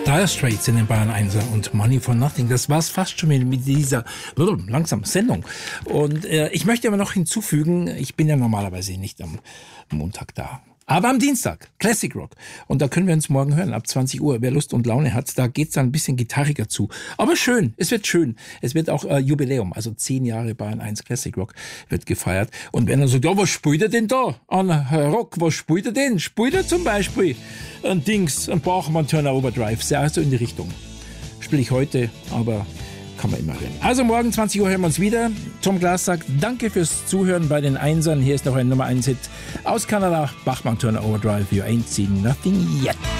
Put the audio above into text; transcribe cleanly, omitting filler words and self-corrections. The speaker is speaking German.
Dire Straits in den Bayern 1er und Money for Nothing. Das war's fast schon mit dieser langsam Sendung. Und ich möchte aber noch hinzufügen, ich bin ja normalerweise nicht am Montag da. Aber am Dienstag, Classic Rock. Und da können wir uns morgen hören, ab 20 Uhr. Wer Lust und Laune hat, da geht's dann ein bisschen gitarriger zu. Aber schön, es wird schön. Es wird auch Jubiläum, also 10 Jahre Bayern 1 Classic Rock wird gefeiert. Und wenn er sagt, ja, was spielt er denn da an Rock? Was spielt er denn? Spielt er zum Beispiel ein Bachmann Turner Overdrive? Sehr also in die Richtung. Spiele ich heute, aber kann man immer hören. Also morgen 20 Uhr hören wir uns wieder. Tom Glas sagt, danke fürs Zuhören bei den Einsern. Hier ist noch ein Nummer 1 Hit aus Kanada. Bachmann Turner Overdrive. You ain't seen nothing yet.